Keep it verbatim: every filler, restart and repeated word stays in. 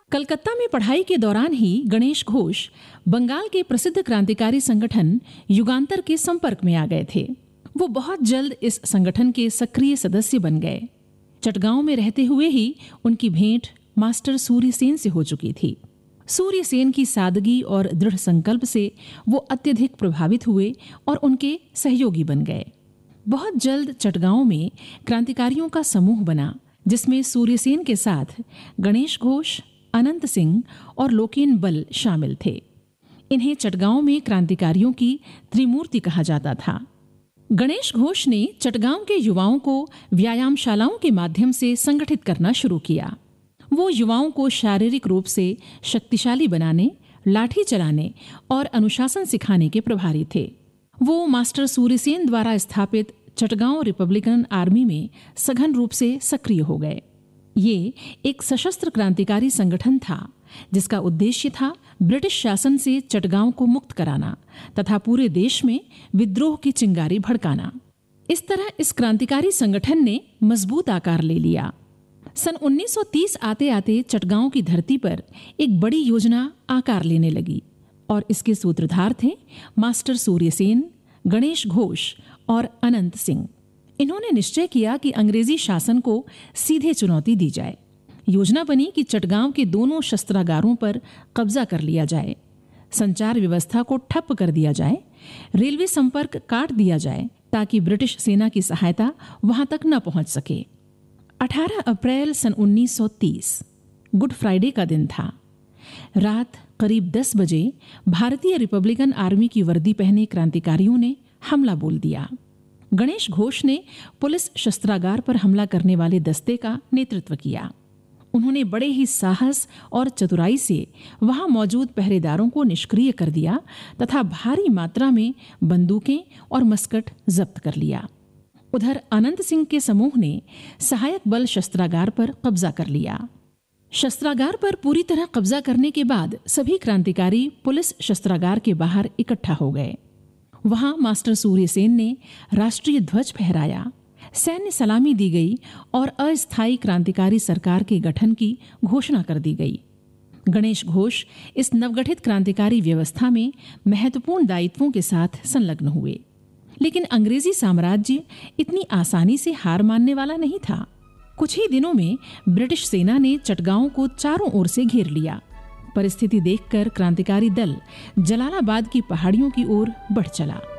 कलकत्ता में पढ़ाई के दौरान ही गणेश घोष बंगाल के प्रसिद्ध क्रांतिकारी संगठन युगांतर के संपर्क में आ गए थे। वो बहुत जल्द इस संगठन के सक्रिय सदस्य बन गए। चटगांव में रहते हुए ही उनकी भेंट मास्टर सूर्यसेन से हो चुकी थी। सूर्यसेन की सादगी और दृढ़ संकल्प से वो अत्यधिक प्रभावित हुए और उनके सहयोगी बन गए। बहुत जल्द चटगांव में क्रांतिकारियों का समूह बना, जिसमें सूर्यसेन के साथ गणेश घोष, अनंत सिंह और लोकेन बल शामिल थे। इन्हें चटगांव में क्रांतिकारियों की त्रिमूर्ति कहा जाता था। गणेश घोष ने चटगांव के युवाओं को व्यायामशालाओं के माध्यम से संगठित करना शुरू किया। वो युवाओं को शारीरिक रूप से शक्तिशाली बनाने, लाठी चलाने और अनुशासन सिखाने के प्रभारी थे। वो मास्टर सूर्यसेन द्वारा स्थापित चटगांव रिपब्लिकन आर्मी में सघन रूप से सक्रिय हो गए। ये एक सशस्त्र क्रांतिकारी संगठन था जिसका उद्देश्य था ब्रिटिश शासन से चटगांव को मुक्त कराना तथा पूरे देश में विद्रोह की चिंगारी भड़काना। इस तरह इस क्रांतिकारी संगठन ने मजबूत आकार ले लिया। सन उन्नीस सौ तीस आते आते चटगांव की धरती पर एक बड़ी योजना आकार लेने लगी और इसके सूत्रधार थे मास्टर सूर्यसेन, गणेश घोष और अनंत सिंह। इन्होंने निश्चय किया कि अंग्रेजी शासन को सीधे चुनौती दी जाए। योजना बनी कि चटगांव के दोनों शस्त्रागारों पर कब्जा कर लिया जाए, संचार व्यवस्था को ठप कर दिया जाए, रेलवे संपर्क काट दिया जाए ताकि ब्रिटिश सेना की सहायता वहां तक न पहुंच सके। अठारह अप्रैल सन उन्नीस सौ तीस गुड फ्राइडे का दिन था। रात करीब दस बजे भारतीय रिपब्लिकन आर्मी की वर्दी पहने क्रांतिकारियों ने हमला बोल दिया। गणेश घोष ने पुलिस शस्त्रागार पर हमला करने वाले दस्ते का नेतृत्व किया। उन्होंने बड़े ही साहस और चतुराई से वहां मौजूद पहरेदारों को निष्क्रिय कर दिया तथा भारी मात्रा में बंदूकें और मस्कट जब्त कर लिया। उधर अनंत सिंह के समूह ने सहायक बल शस्त्रागार पर कब्जा कर लिया। शस्त्रागार पर पूरी तरह कब्जा करने के बाद सभी क्रांतिकारी पुलिस शस्त्रागार के बाहर इकट्ठा हो गए। वहां मास्टर सूर्यसेन ने राष्ट्रीय ध्वज फहराया, सैन्य सलामी दी गई और अस्थायी क्रांतिकारी सरकार के गठन की घोषणा कर दी गई। गणेश घोष इस नवगठित क्रांतिकारी व्यवस्था में महत्वपूर्ण दायित्वों के साथ संलग्न हुए। लेकिन अंग्रेजी साम्राज्य इतनी आसानी से हार मानने वाला नहीं था। कुछ ही दिनों में ब्रिटिश सेना ने चटगांव को चारों ओर से घेर लिया। परिस्थिति देखकर क्रांतिकारी दल जलालाबाद की पहाड़ियों की ओर बढ़ चला।